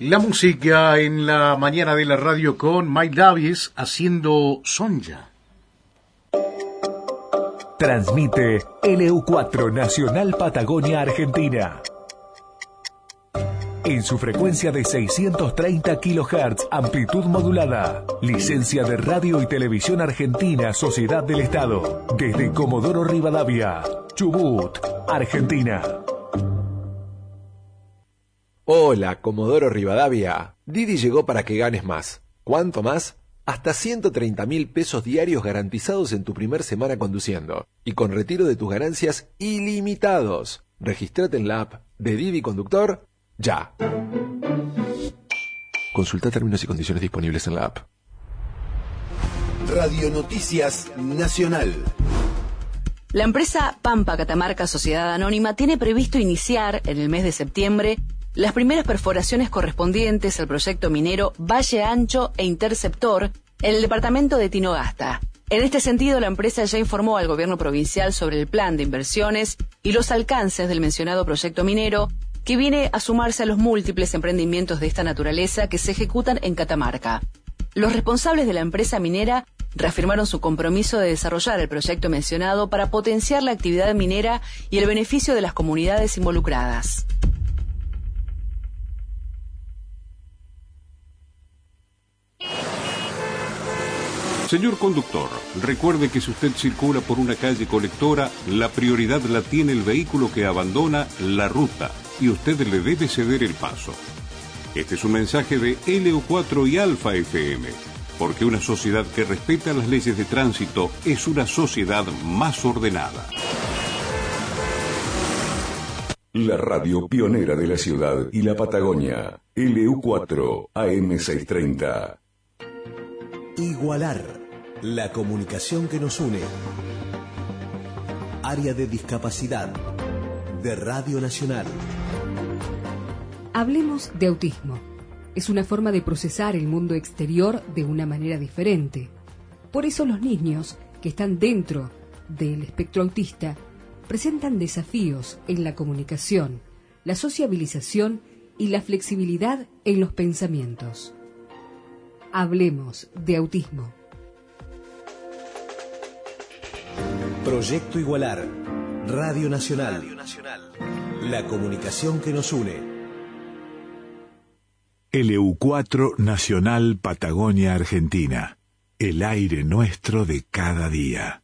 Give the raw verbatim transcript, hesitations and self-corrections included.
La música en la mañana de la radio con Mike Davis haciendo Sonja. Transmite L U cuatro Nacional Patagonia Argentina. En su frecuencia de seiscientos treinta kilohertz, amplitud modulada. Licencia de Radio y Televisión Argentina, Sociedad del Estado. Desde Comodoro Rivadavia, Chubut, Argentina. Hola, Comodoro Rivadavia. Didi llegó para que ganes más. ¿Cuánto más? Hasta ciento treinta mil pesos diarios garantizados en tu primer semana conduciendo. Y con retiro de tus ganancias ilimitados. Regístrate en la app de Didi Conductor ya. Consulta términos y condiciones disponibles en la app. Radio Noticias Nacional. La empresa Pampa Catamarca Sociedad Anónima tiene previsto iniciar en el mes de septiembre las primeras perforaciones correspondientes al proyecto minero Valle Ancho e Interceptor en el departamento de Tinogasta. En este sentido, la empresa ya informó al gobierno provincial sobre el plan de inversiones y los alcances del mencionado proyecto minero, que viene a sumarse a los múltiples emprendimientos de esta naturaleza que se ejecutan en Catamarca. Los responsables de la empresa minera reafirmaron su compromiso de desarrollar el proyecto mencionado para potenciar la actividad minera y el beneficio de las comunidades involucradas. Señor conductor, recuerde que si usted circula por una calle colectora, la prioridad la tiene el vehículo que abandona la ruta y usted le debe ceder el paso. Este es un mensaje de L U cuatro y Alfa F M, porque una sociedad que respeta las leyes de tránsito es una sociedad más ordenada. La radio pionera de la ciudad y la Patagonia, L U cuatro A M seiscientos treinta. Igualar, la comunicación que nos une. Área de discapacidad de Radio Nacional. Hablemos de autismo. Es una forma de procesar el mundo exterior de una manera diferente. Por eso los niños que están dentro del espectro autista presentan desafíos en la comunicación, la sociabilización y la flexibilidad en los pensamientos. Hablemos de autismo. Proyecto Igualar, Radio Nacional. La comunicación que nos une. L U cuatro Nacional Patagonia Argentina. El aire nuestro de cada día.